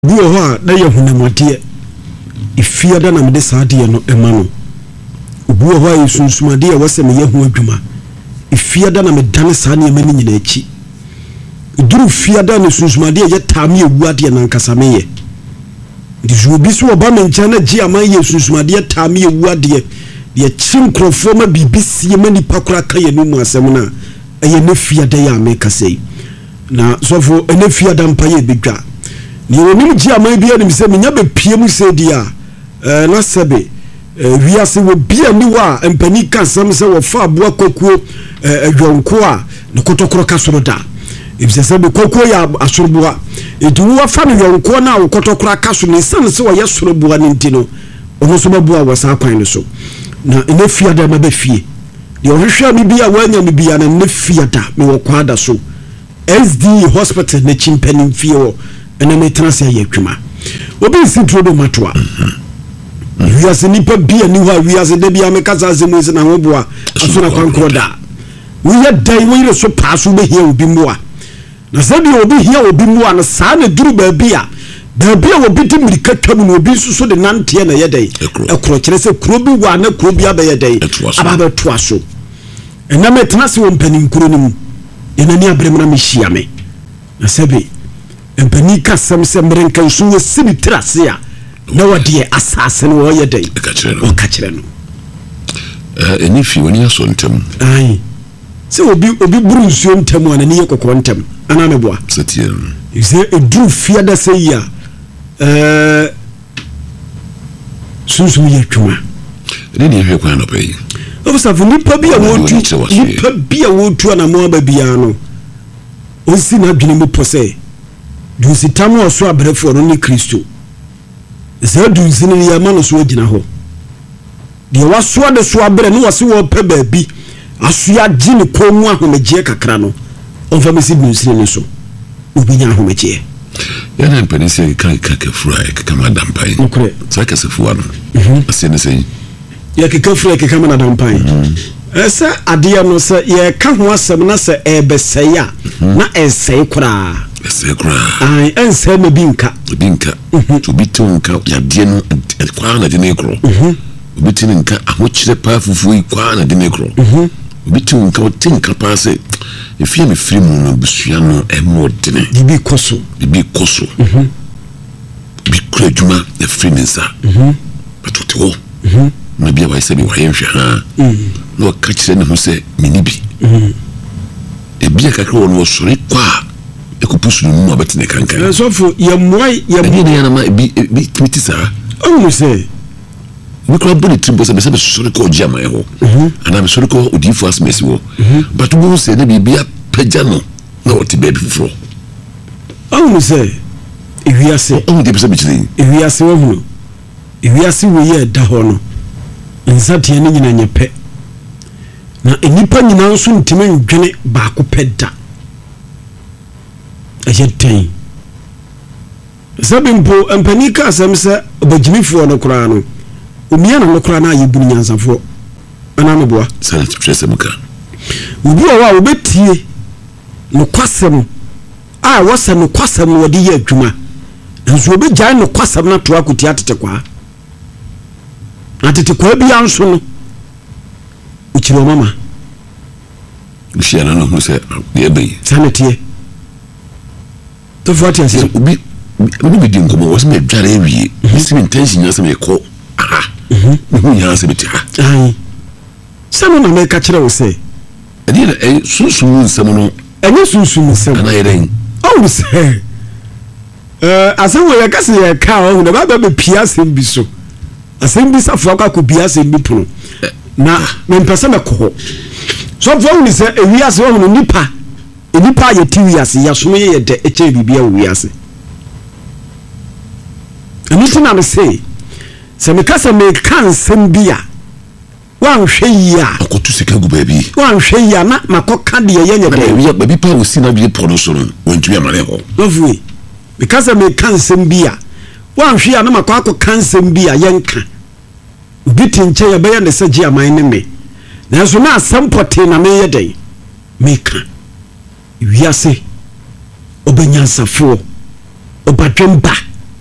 buo ho a na ye hunamade ifiada na mede saade no ema no buo ho a yesunsumade a wase me ye ho adwuma ifiada na medane saane ema ni nyina achi duru fiada na yesunsumade ye taame ewuade na nkasa meye dizu obi so oba me ncha na gi aman yesunsumade taame ewuade ye chinkrofo ma bibisi ma nipa kura ka ye no mu asem na eye ne fiada ya me kasei na sofo ene fiada mpa ye bedwa ni onim gi aman bia nim se menya be piem se dia na sebe wiase wo bia ni wa empani kasam se wo fa aboa kokuo adwonko a ne kotokoro kasoro da ebise se be kokuo ya asoroboa edu wo fa no yonko na wo kotokoro kaso ne san se wo ye soroboa ne ntino ono so baboa wo sa kwan ne so na ene fiada ma be fie de ohwehwe mi bia wanya mi bia na ne fiada me wo kwada so SD hospital na chimpani fie wo ene me transe ya twuma obi sintro do matoa wiase nipa bia ni ho wiase de bia me kasa azemu se na ho boa asona kwankro da wiye dai wo yire so paaso be hia obi moa na sabi obi hia obi moa na saa na duru ba bia obi di mirika twam no obi suso de nante na yedai ekro kire se kro bi wa na kro bi aba yedai aba to aso ena me tenase wo mpanin kro nim ena ni abrem na me hia me na sabi empani kasam se mrenkan so wo sibi trase a na wade asase no wo yedai o ka kire no eni fi woni aso ntem ai se obi buru nsuo ntem ana ni yekokọ ntem ana me boa setie ise edu fiada se ya sunsun ye twuma ni hwe kwan no pay obisa fu nipa bia wotu na mo aba bia no osi na dwene mo pose du sitamo oso abrefo no ni Kristo ze du nsini ya ma no so agina ho de waso de so abre no wase wo pe ba bi aso ya gine komu ahomeje kakra no onfa mesi du nsini ne so obinya ahomeje yana mpani se kan kakafura kama dampai okre saka sefuwa no asene sei ya kakafura kama na dampai esa adia no se ye ka ho asem na se ebeseya na esei kura ai ense me binka to bitonka ya die no kwa na de nekro bitinka ahokyere pa fufu kwa na de nekro bitonka otinka pa se efia me firi mu no busua no emodene bibi koso bi kura djuma e firi nsa batoto na bia wa se bi wa yenhwe ha no ka kire ne ho se minibi e bia kakra won sori kwa ekupusu no mu abetene kankan sofo ye moy ne yana ma bi tisa o se we could have triple se be sori ko jama e ho ana be sori ko odifo asmesi wo but wo se na bibia pagya no na oti baby fufuro o se ewiase o de be se bi kire ewiase wo hu ewiase wo ye da ho no nsatie ne nyina nyepe na enipa nyina nso ntime ndwene ba ko peda ajetin sabimpo empani ka asemse obagimifo no kora no omia na no kora na ayebunu nyansafo ana me boa sala twese muka obi wa obetie no kwasem a wasa no kwasem no wode ye adwuma nso obegya no kwasem na to akuti atete kwa bi anso no ukiro mama ushia no ho se ye be sanetie to fati ase obi bi di ngomo was me dware wie misi intention ya se me ko aha nya se beti ha ai sanu na me ka kire wo se edi na sunsun nsem no enye sunsun nsem ana yeren o se asawo ya kase ya ka o na ba pia sem bi so asem bi safo akọ pia sem bi puno na me mpese me ko so fo ni se ewiase wo no nipa ye tiwiase ya so ye de eche bibia wiase enitina me se me kasa me kan sem bia wan hwe ya akotu sika gu baabi wan hwe ya na makoka de ye nye de ya baabi pa wo sina bi pono so no wontumi amane ho lovely me kasa me kan sem bia wan hwe ya na makoka kan sem bia yenka biti nche ya be ya ne seji aman ne me na so na asampote na me ye de me ka wiase obenyansafo obadwemba